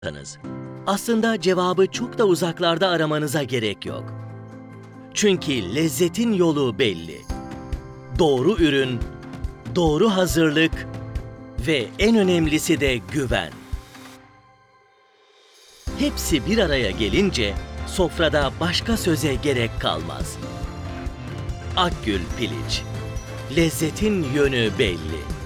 Aslında cevabı çok da uzaklarda aramanıza gerek yok. Çünkü lezzetin yolu belli. Doğru ürün, doğru hazırlık ve en önemlisi de güven. Hepsi bir araya gelince sofrada başka söze gerek kalmaz. Akgül Piliç. Lezzetin yönü belli.